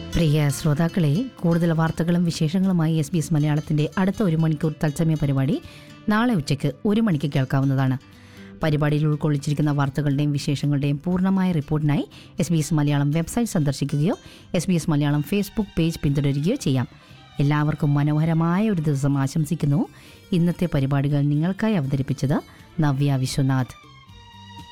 പ്രിയ ശ്രോതാക്കളെ, കൂടുതൽ വാർത്തകളും വിശേഷങ്ങളുമായി SBS മലയാളത്തിൻ്റെ അടുത്ത 1 മണിക്കൂർ തത്സമയ പരിപാടി നാളെ ഉച്ചയ്ക്ക് 1 മണിക്ക് കേൾക്കാവുന്നതാണ്. പരിപാടിയിൽ ഉൾക്കൊള്ളിച്ചിരിക്കുന്ന വാർത്തകളുടെയും വിശേഷങ്ങളുടെയും പൂർണ്ണമായ റിപ്പോർട്ടിനായി SBS Malayalam website സന്ദർശിക്കുകയോ SBS Malayalam Facebook page പിന്തുടരുകയോ ചെയ്യാം. എല്ലാവർക്കും മനോഹരമായ ഒരു ദിവസം ആശംസിക്കുന്നു. ഇന്നത്തെ പരിപാടികൾ നിങ്ങൾക്കായി അവതരിപ്പിച്ചത് നവ്യ വിശ്വനാഥ്.